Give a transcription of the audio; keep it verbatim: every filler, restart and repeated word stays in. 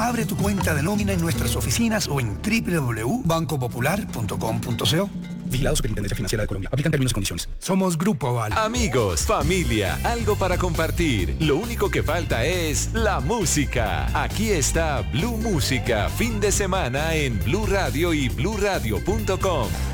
Abre tu cuenta de nómina en nuestras oficinas o en doble u doble u doble u punto banco popular punto com punto co. Vigilado Superintendencia Financiera de Colombia. Aplican términos y condiciones. Somos Grupo Aval. Amigos, familia, algo para compartir. Lo único que falta es la música. Aquí está Blue Música, fin de semana en Blue Radio y blue radio punto com.